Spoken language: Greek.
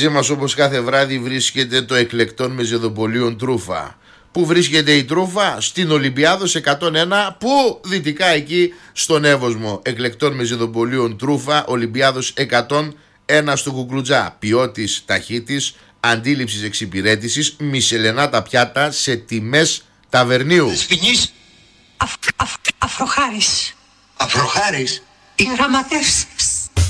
μαζί μας όπως κάθε βράδυ βρίσκεται το εκλεκτόν μεζεδοπολίων Τρούφα. Πού βρίσκεται η Τρούφα? Στην Ολυμπιάδος 101, που δυτικά εκεί στον Εύωσμο. Εκλεκτών μεζεδοπολίων Τρούφα, Ολυμπιάδος 101 στο Κουκλουτζά. Ποιότης, ταχύτης, αντίληψης, εξυπηρέτησης, μισελενά πιάτα σε τιμές ταβερνίου. Αφροχάρης. Αφροχάρης. Οι γραμματεύσεις